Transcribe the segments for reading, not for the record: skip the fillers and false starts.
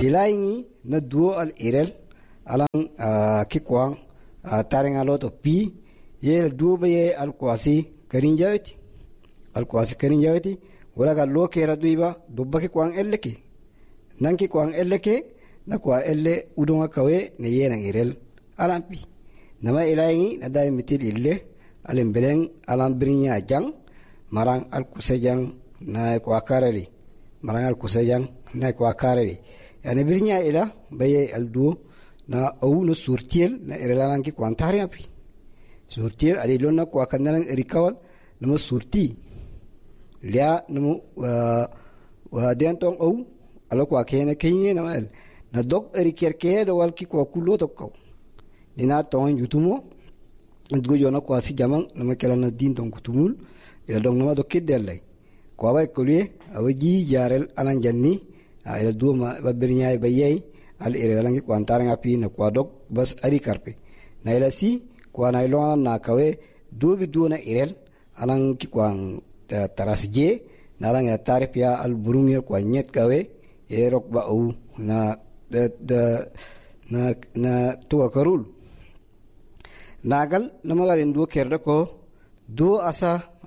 ilaingi na duo al irel alang kikwang taring alot pi ye duo be al kwasi karinjawti wala ga lokera duiba dubba kikwang elleke nan kikwang elleke na kwa elle udonga kawe ne yena irel alampi nama ilaingi na dai mitil ille alim beleng alam brinya jang marang al kusejang na kwa kareli marang al kusejang na kwa kareli yani brinya ila baye al duo na au no surtiel na irelalan ki kwantari api surtiel ali lonna kwa kanalan erikawal namo surti lia namo wa dentong au alo kwa kene kenye na mal na dok erikerke do wal ki kwa kulo to ko dina ton yutumo ndgo jona kwa si jamang na kala na din ton kutumul ila dong na do kidelle kwa bay kolye awaji jarel alan janni ila duma babirnya bayay al irelalan ki kwantari api na kwa dok bas ari karpe na ila si kwa na ilona na kawe dubi duona irel alang ki kwang tarasje na lang ya taripia al burungya kwa nyet kawe erok ba u na tuwa karul nagal namagal indu kerda ko do asa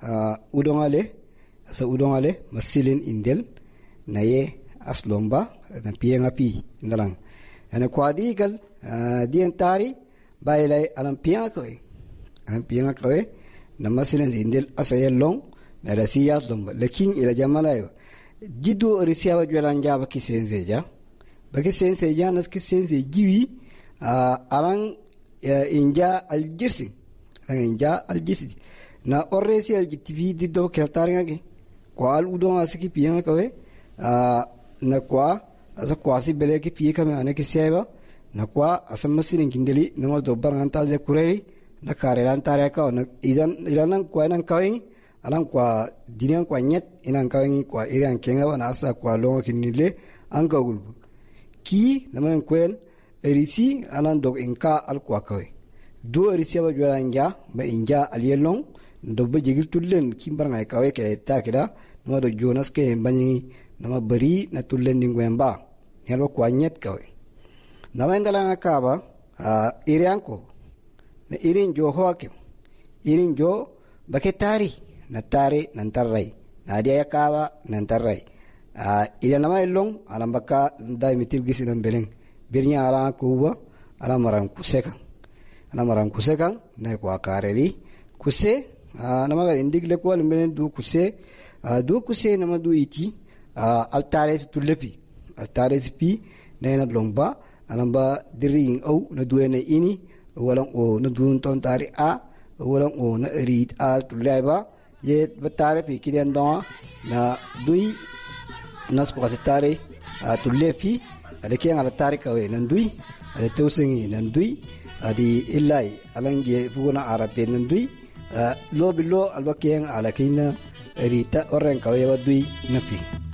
udongale masilin indel naye aslomba na pienga pi ndalang ana kwadi gal dien tari bailai alam pienga kawe na masilin indel asa yelong na rasiya lomba lakin ila jamalayo jido risiya wajulan jaba kisenzeja baki senseja nas kisenze jiwi alang inja aljirsi na orresi aljitivi di do keltaringa ke kwa al udon asiki pienga kawe na kwa asa kwasi bele ke pie kame ane ke seba na kwa asa masilin kindeli namo do barantal de kureri na karelan tare ka na ilan kwa nan kawe alang kwa dinian kwa nyet inan kawe kwa irian kenga wana asa kwa longa kinile anga gulbu ki naman kwen erisi alan dog inka al kwa kawe do erisi ba jwala nja ba inja alielong do ba jigil tullen kimbar ngai kawe ke ta kida no do jonas ke banyi nama bari na tullen dingwemba yalo kwa nyet kawe naman dalanga ka ba irian ko na irin jo hoake irin jo baketari na tari nantarai na dia yakawa nantarai ila nama ilong alam baka dai mitil gisi nan beleng birnya ala kuwa ala maram kuseka na kwa kareli kuse nama ga indigle ko lemben du kuse nama du iti altare pi na longba alamba diring au na duene ini walang o na dun ton tari walang o na rit al tuleba ye batare pi kidan do na dui nas ko asitare tulepi ada kiang ala tarik kawe nandui ada teusingi nandui adi illai alange fuguna arape nandui lo bilo alba kiang ala kina rita orang kawe wadui napi